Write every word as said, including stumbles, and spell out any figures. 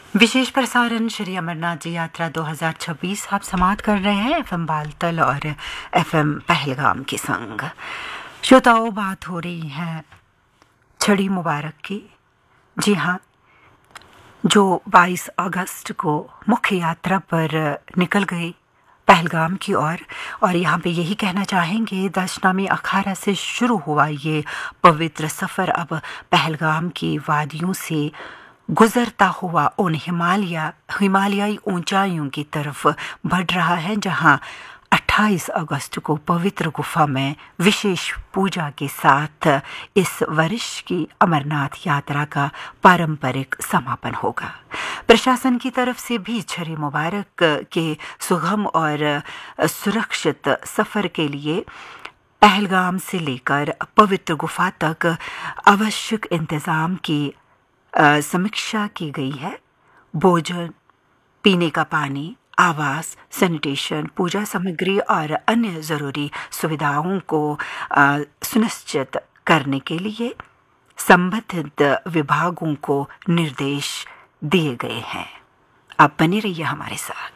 विशेष प्रसारण श्री अमरनाथ जी यात्रा दो हज़ार छब्बीस आप समाप्त कर रहे हैं एफएम बालतल और एफएम पहलगाम के संग। श्रोताओं, बात हो रही है छड़ी मुबारक की। जी हाँ, जो बाईस अगस्त को मुख्य यात्रा पर निकल गई पहलगाम की ओर और, और यहाँ पे यही कहना चाहेंगे, दशनामी अखाड़ा से शुरू हुआ ये पवित्र सफ़र अब पहलगाम की वादियों से गुजरता हुआ उन हिमालय हिमालयाई ऊंचाइयों की तरफ बढ़ रहा है, जहां अट्ठाईस अगस्त को पवित्र गुफा में विशेष पूजा के साथ इस वर्ष की अमरनाथ यात्रा का पारंपरिक समापन होगा। प्रशासन की तरफ से भी छड़ी मुबारक के सुगम और सुरक्षित सफ़र के लिए पहलगाम से लेकर पवित्र गुफा तक आवश्यक इंतज़ाम की समीक्षा की गई है। भोजन, पीने का पानी, आवास, सैनिटेशन, पूजा सामग्री और अन्य ज़रूरी सुविधाओं को सुनिश्चित करने के लिए संबंधित विभागों को निर्देश दिए गए हैं। आप बने रहिए हमारे साथ।